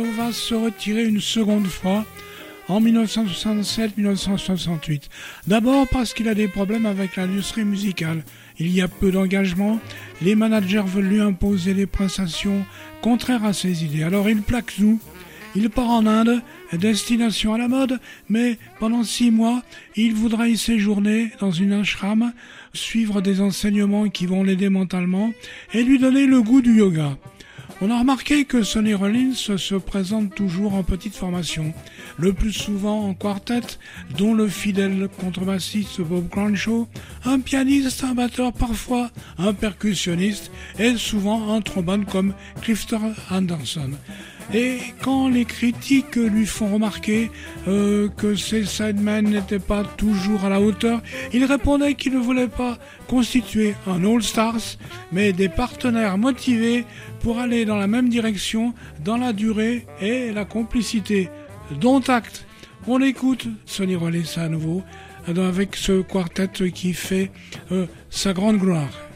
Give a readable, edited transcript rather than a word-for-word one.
va se retirer une seconde fois en 1967-1968. D'abord parce qu'il a des problèmes avec l'industrie musicale. Il y a peu d'engagement, les managers veulent lui imposer des prestations contraires à ses idées. Alors il plaque tout, il part en Inde, destination à la mode, mais pendant 6 mois, il voudra y séjourner dans une ashram, suivre des enseignements qui vont l'aider mentalement et lui donner le goût du yoga. On a remarqué que Sonny Rollins se présente toujours en petite formation, le plus souvent en quartet, dont le fidèle contrebassiste Bob Crenshaw, un pianiste, un batteur parfois, un percussionniste et souvent un trombone comme Clifton Anderson. Et quand les critiques lui font remarquer que ces sidemen n'étaient pas toujours à la hauteur, il répondait qu'il ne voulait pas constituer un All-Stars, mais des partenaires motivés pour aller dans la même direction, dans la durée et la complicité. Dont acte. On écoute Sonny Rollins à nouveau, avec ce quartet qui fait sa grande gloire.